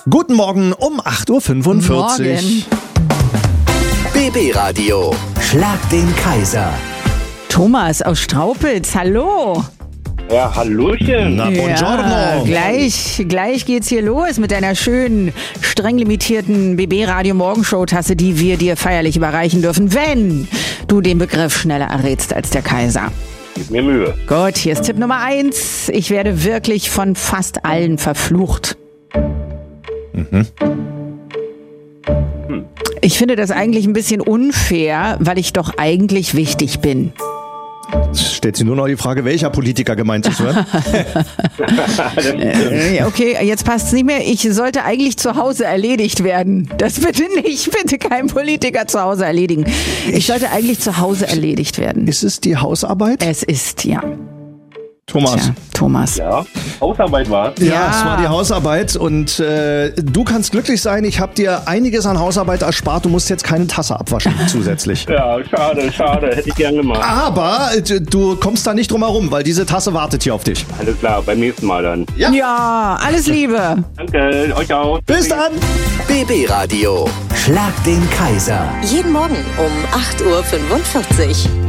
Guten Morgen um 8.45 Uhr. Morgen. BB Radio. Schlag den Kaiser. Thomas aus Straupitz, hallo. Ja, Hallöchen. Na, buongiorno. Gleich geht's hier los mit deiner schönen, streng limitierten BB Radio Morgenshow-Tasse, die wir dir feierlich überreichen dürfen, wenn du den Begriff schneller errätst als der Kaiser. Gib mir Mühe. Gut, hier ist Tipp Nummer 1. Ich werde wirklich von fast allen verflucht. Ich finde das eigentlich ein bisschen unfair, weil ich doch eigentlich wichtig bin. Stellt sich nur noch die Frage, welcher Politiker gemeint ist, oder? Okay, jetzt passt's nicht mehr. Ich sollte eigentlich zu Hause erledigt werden. Das bitte nicht. Bitte kein Politiker zu Hause erledigen. Ich sollte eigentlich zu Hause erledigt werden. Ist es die Hausarbeit? Es ist, ja. Thomas. Tja, Thomas. Ja, Hausarbeit war. Ja, es war die Hausarbeit und du kannst glücklich sein, ich habe dir einiges an Hausarbeit erspart, du musst jetzt keine Tasse abwaschen zusätzlich. Ja, schade, hätte ich gern gemacht. Aber du kommst da nicht drum herum, weil diese Tasse wartet hier auf dich. Alles klar, beim nächsten Mal dann. Ja, alles Liebe. Danke, euch auch. Bis dann! BB Radio. Schlag den Kaiser. Jeden Morgen um 8.45 Uhr.